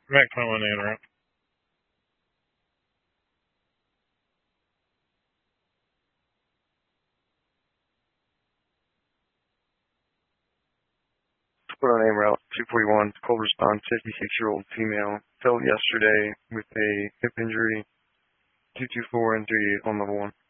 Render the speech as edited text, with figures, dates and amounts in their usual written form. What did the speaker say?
Mac 21 in route. Put on aim route 241, cold response, 56-year-old female, fell yesterday with a hip injury, 224 and 38 on level 1.